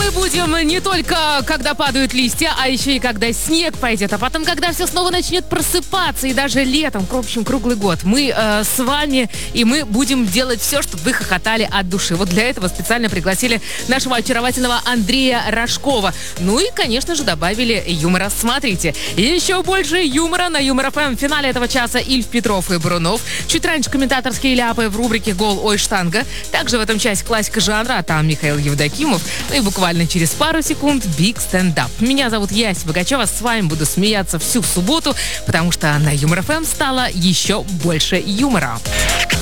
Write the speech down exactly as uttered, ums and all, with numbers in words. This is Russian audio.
мы будем не только когда падают листья, а еще и когда снег пойдет, а потом, когда все снова начнет просыпаться, и даже летом, в общем, круглый год. Мы э, с вами, и мы будем делать все, чтобы вы хохотали от души. Вот для этого специально пригласили нашего очаровательного Андрея Рожкова. Ну и, конечно же, добавили юмора. Смотрите, еще больше юмора на Юмор ФМ. В финале этого часа Ильф, Петров и Брунов. Чуть раньше комментаторские ляпы в рубрике «Гол, ой, штанга». Также в этом часть классика жанра, а там Михаил Евдокимов. Ну и буквально через пару секунд Биг Стендап. Меня зовут Яся Богачева. С вами буду смеяться всю субботу, потому что на Юмор ФМ стало еще больше юмора.